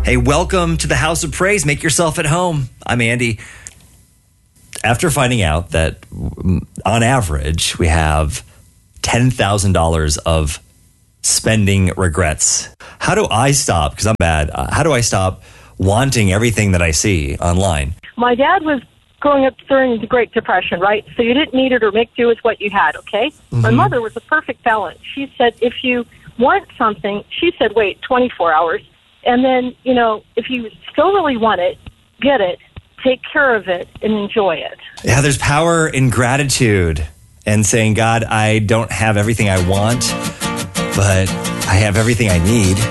Hey, welcome to the House of Praise. Make yourself at home. I'm Andy. After finding out that on average we have $10,000 of spending regrets, how do I stop? Because I'm bad. How do I stop wanting everything that I see online? My dad was growing up during the Great Depression, right? So you didn't need it or make do with what you had, okay? Mm-hmm. My mother was a perfect balance. She said, if you want something, she said, wait 24 hours. And then, if you still really want it, get it, take care of it, and enjoy it. Yeah, there's power in gratitude and saying, God, I don't have everything I want, but I have everything I need.